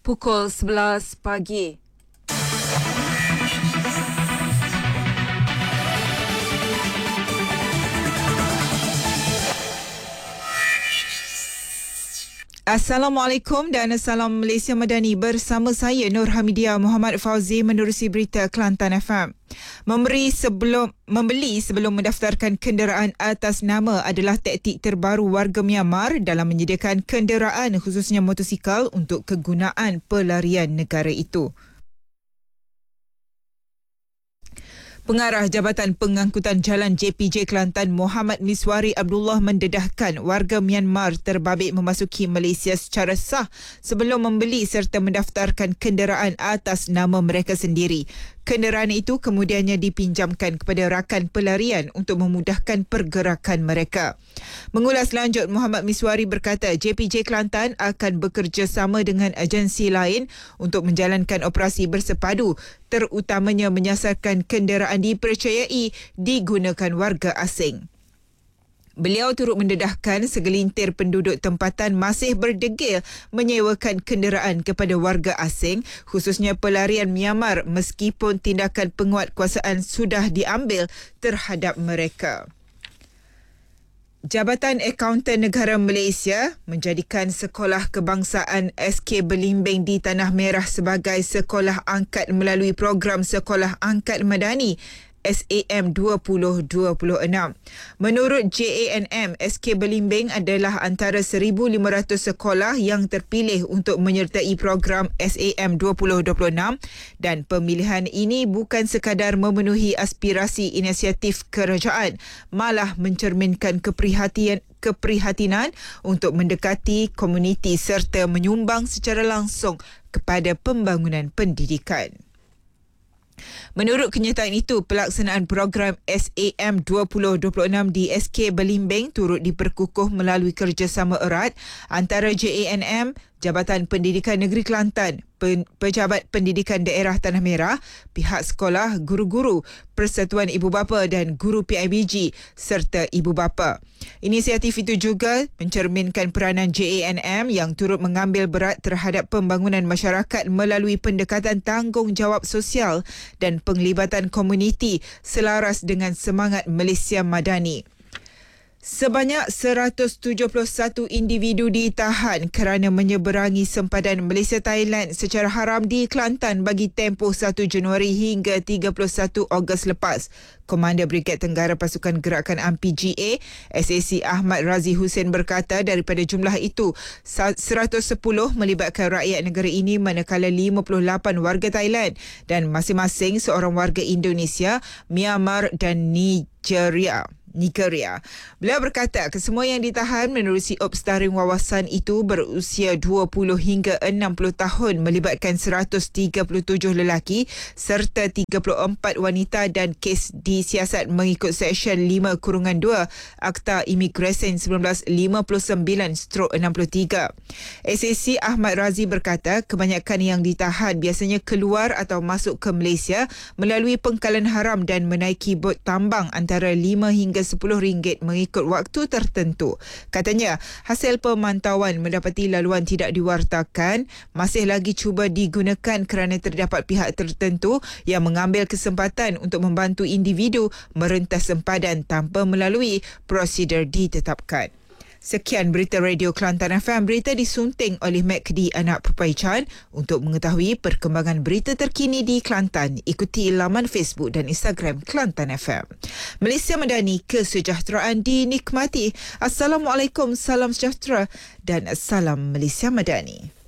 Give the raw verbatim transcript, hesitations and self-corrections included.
pukul sebelas pagi. Assalamualaikum dan salam Malaysia Madani, bersama saya Nur Hamidia Muhammad Fauzi menerusi berita Kelantan F M. Memberi sebelum membeli sebelum mendaftarkan kenderaan atas nama adalah taktik terbaru warga Myanmar dalam menyediakan kenderaan khususnya motosikal untuk kegunaan pelarian negara itu. Pengarah Jabatan Pengangkutan Jalan J P J Kelantan Muhammad Miswari Abdullah mendedahkan warga Myanmar terbabit memasuki Malaysia secara sah sebelum membeli serta mendaftarkan kenderaan atas nama mereka sendiri. Kenderaan itu kemudiannya dipinjamkan kepada rakan pelarian untuk memudahkan pergerakan mereka. Mengulas lanjut, Muhammad Miswari berkata J P J Kelantan akan bekerjasama dengan agensi lain untuk menjalankan operasi bersepadu, terutamanya menyasarkan kenderaan dipercayai digunakan warga asing. Beliau turut mendedahkan segelintir penduduk tempatan masih berdegil menyewakan kenderaan kepada warga asing, khususnya pelarian Myanmar, meskipun tindakan penguatkuasaan sudah diambil terhadap mereka. Jabatan Akauntan Negara Malaysia menjadikan Sekolah Kebangsaan S K Belimbing di Tanah Merah sebagai sekolah angkat melalui program Sekolah Angkat Madani S A M dua ribu dua puluh enam. Menurut J A N M, S K Belimbing adalah antara seribu lima ratus sekolah yang terpilih untuk menyertai program S A M dua ribu dua puluh enam, dan pemilihan ini bukan sekadar memenuhi aspirasi inisiatif kerajaan, malah mencerminkan keprihatinan keprihatinan untuk mendekati komuniti serta menyumbang secara langsung kepada pembangunan pendidikan. Menurut kenyataan itu, pelaksanaan program S A M dua ribu dua puluh enam di S K Belimbing turut diperkukuh melalui kerjasama erat antara J A N M, Jabatan Pendidikan Negeri Kelantan, Pejabat Pendidikan Daerah Tanah Merah, pihak sekolah, guru-guru, Persatuan Ibu Bapa dan guru P I B G serta ibu bapa. Inisiatif itu juga mencerminkan peranan J A N M yang turut mengambil berat terhadap pembangunan masyarakat melalui pendekatan tanggungjawab sosial dan penglibatan komuniti selaras dengan semangat Malaysia Madani. Sebanyak seratus tujuh puluh satu individu ditahan kerana menyeberangi sempadan Malaysia-Thailand secara haram di Kelantan bagi tempoh satu Januari hingga tiga puluh satu Ogos lepas. Komander Brigad Tenggara Pasukan Gerakan A M P G A, S A C Ahmad Razi Hussein berkata daripada jumlah itu, seratus sepuluh melibatkan rakyat negara ini manakala lima puluh lapan warga Thailand dan masing-masing seorang warga Indonesia, Myanmar dan Nigeria. Nigeria. Beliau berkata kesemua yang ditahan menerusi ops daring wawasan itu berusia dua puluh hingga enam puluh tahun, melibatkan seratus tiga puluh tujuh lelaki serta tiga puluh empat wanita, dan kes disiasat mengikut Seksyen lima kurungan dua Akta Imigresen seribu sembilan ratus lima puluh sembilan enam puluh tiga. S A C Ahmad Razi berkata kebanyakan yang ditahan biasanya keluar atau masuk ke Malaysia melalui pengkalan haram dan menaiki bot tambang antara lima hingga sepuluh ringgit mengikut waktu tertentu. Katanya, hasil pemantauan mendapati laluan tidak diwartakan masih lagi cuba digunakan kerana terdapat pihak tertentu yang mengambil kesempatan untuk membantu individu merentas sempadan tanpa melalui prosedur ditetapkan. Sekian berita Radio Kelantan F M. Berita disunting oleh Mek Kedi Anak Pupai Chan. Untuk mengetahui perkembangan berita terkini di Kelantan, ikuti laman Facebook dan Instagram Kelantan F M. Malaysia Madani, kesejahteraan dinikmati. Assalamualaikum, salam sejahtera dan salam Malaysia Madani.